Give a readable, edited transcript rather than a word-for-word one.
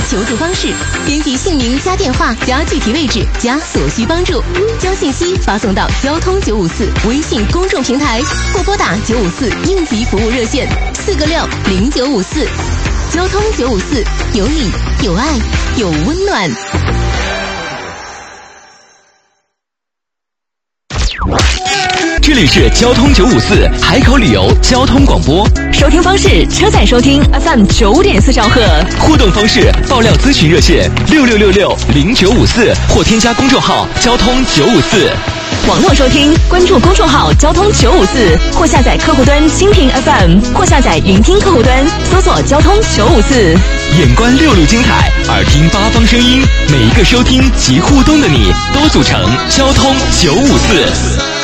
求助方式，编辑姓名加电话加具体位置加所需帮助，将信息发送到交通954微信公众平台或拨打954应急服务热线4个6 0954。交通954，有你有爱有温暖。 这里是交通954海口旅游交通广播， 收听方式：车载收听 FM 9.4兆赫， 互动方式：爆料咨询热线66660954或添加公众号交通954。 网络收听，关注公众号交通954或下载客户端蜻蜓 FM 或下载云听客户端，搜索交通954。 眼观6路精彩，耳听8方声音，每一个收听及互动的你，都组成交通954。